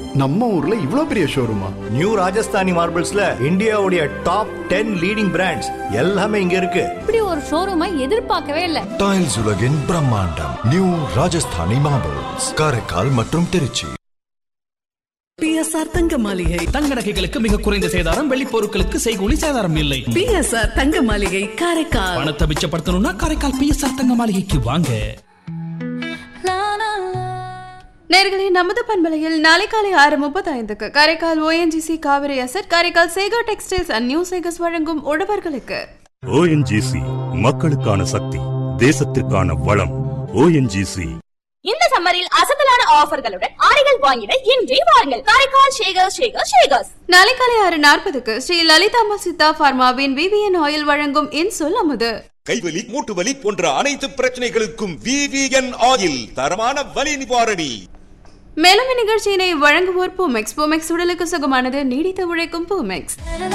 நம்ம ஊர்ல இவ்ளோ பெரிய ஷோரூமா? நியூ ராஜஸ்தானி மார்பிள்ஸ்ல இந்தியாவுடைய டாப் 10 லீடிங் பிராண்ட்ஸ் எல்லாமே இங்க இருக்கு. இப்படி ஒரு ஷோரூமை எதிர்பார்க்கவே இல்ல. டைல்ஸ் உலகின் பிரம்மாண்டம் நியூ ராஜஸ்தானி மார்பிள்ஸ், காரைக்கால் மற்றும் திருச்சி. பிஎஸ்ஆர் தங்க மாளிகை தங்க நகைகளுக்கு மிக குறைந்த சேதாரம், வெள்ளி பொருட்களுக்கு செய்கூலி சேதாரம் இல்லை. பிஎஸ்ஆர் தங்க மாளிகை காரைக்கால். பணத்தை மிச்சப்படுத்தணும்னா காரைக்கால் பிஎஸ்ஆர் தங்க மாளிகைக்கு வாங்க. நேயர்களே, நமது பண்பலையில் நாளை காலை 6:35 Karaikal ONGC Kaveri asset, Karaikal Sekar textiles and new Sekar's வழங்கும் உழவர்களுக்கு. ஓஎன்ஜிசி மக்களுக்கான சக்தி, தேசத்திற்கான வளம். ஓஎன்ஜிசி. இந்த சம்மரில் அசத்தலான ஆஃபர்களுடன் ஆடைகள் வாங்கிட இன்றே வாருங்கள் காரைக்கால் ஷேகர்ஸ். நாளை காலை 6:40 ஸ்ரீ லலிதாம்மா சித்தா பார்மாவின் விவிஎன் ஆயில் வழங்கும் இன்சொல் அமுது. கைவலி, மூட்டு வலி போன்ற அனைத்து பிரச்சனைகளுக்கும் விவிஎன் ஆயில் தரமான வலி நிவாரணி. மேலும் இந்நிகழ்ச்சியினை வழங்குவோர் பூமெக்ஸ். பூமெக்ஸ் உடலுக்கு சுகமானது, நீடித்து உழைக்கும் பூமெக்ஸ்.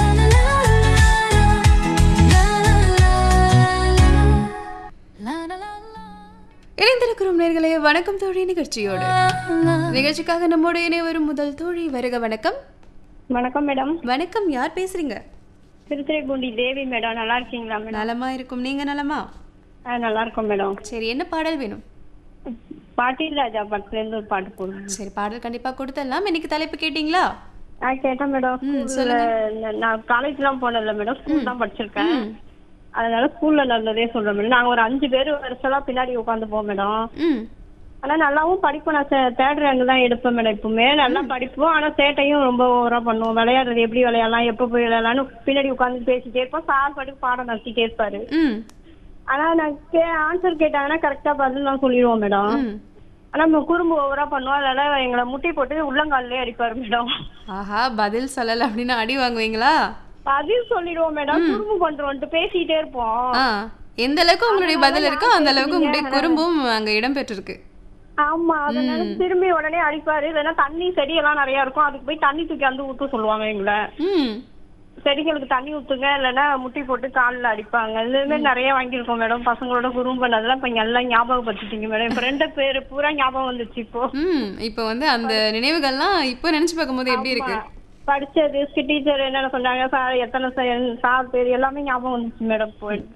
இணைந்திருக்கிறோம் நேயர்களே, வணக்கம் தோழி நிகழ்ச்சியோடு. நிகழ்ச்சிக்காக நம்மோடு இணை வரும் முதல் தோழி வருக. வணக்கம். வணக்கம் மேடம். வணக்கம், யார் பேசுறீங்க? திருத்துறைப்பூண்டி தேவி மேடம். நல்லா இருக்கீங்களா மேடம்? நலமா இருக்கும், நீங்க நலமா? நல்லா இருக்கும் மேடம். சரி, என்ன பாடல் வேணும்? பாட்டில் ராஜா படத்துல இருந்து ஒரு பாட்டு போடுங்க. சரி, பாடல் கண்டிப்பா கொடுத்துடலாம். இன்னைக்கு தலைப்பு கேட்டீங்களா? கேட்டேன் மேடம். நான் காலேஜ்லாம் போனதில்ல மேடம், ஸ்கூல் தான் படிச்சிருக்கேன். அதனால ஸ்கூல்ல நல்லதே சொல்றேன் மேடம். நாங்க ஒரு 5 பேர் வருஷம் பின்னாடி உட்காந்துப்போம் மேடம். ஆனா நல்லாவும் படிப்போம். நான் 3rd ரேங்க் தான் எடுப்பேன் மேடம். இப்பவுமே நல்லா படிப்போம். ஆனா சேட்டையும் ரொம்ப ஓவரா பண்ணுவோம். விளையாடுறது எப்படி விளையாடலாம், எப்ப போய் விளையாடலாம்னு பின்னாடி உட்காந்து பேசிட்டே இருப்போம். சார் பாட்டுக்கு பாடம் நடத்திட்டே இருப்பாரு. ஆனா நான் ஆன்சர் கேட்டாங்கன்னா கரெக்டா பதில் நான் சொல்லிடுவோம் மேடம். ஆனா நம்ம குறும்பு ஓவரா பண்ணுவோம். அதனால எங்களை முட்டி போட்டு உள்ளங்காலே அடிப்பாரு மேடம். ஆஹா, பதில் சொல்லல அப்படின்னு அடி வாங்குவீங்களா? பதில் சொல்லிடுவோம் மேடம். குறும்பு பண்றோம்ட்டு பேசிட்டே இருப்போம். எந்த அளவுக்கு உங்களுடைய பதில் இருக்கோ அந்த அளவுக்கு உங்களுடைய குறும்பும் அங்க இடம் பெற்றிருக்கு. ஆமா, அதனால திரும்பி உடனே அடிப்பாரு. இல்லைன்னா தண்ணி செடி எல்லாம் நிறைய இருக்கும், அதுக்கு போய் தண்ணி தூக்கி வந்து ஊத்த சொல்லுவாங்க எங்களை. செடிகளுக்கு தண்ணி ஊத்துங்க, இல்லைன்னா முட்டி போட்டு காலில் அடிப்பாங்க. இது மாதிரி நிறைய வாங்கியிருக்கோம் மேடம். பசங்களோட குறும்பு பண்ணதெல்லாம் இப்ப எல்லாம் ஞாபகப்படுத்திட்டீங்க மேடம். இப்ப 2 பேரு பூரா ஞாபகம் வந்துச்சு. இப்போ வந்து அந்த நினைவுகள்லாம் இப்போ நினைச்சு பார்க்கும்போது எப்படி இருக்கு? படிச்சது, டீச்சர் என்னென்ன சொன்னாங்க, சார் எத்தனை சார் பேர் எல்லாமே ஞாபகம் வந்துச்சு மேடம்.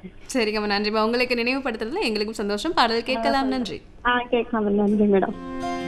சரிங்கம்மா, நன்றிம்மா. உங்களுக்கு நினைவுபடுத்துறதுல எங்களுக்கும் சந்தோஷம். பாடல் கேட்கலாம். நன்றி. கேட்கலாம். நன்றி மேடம்.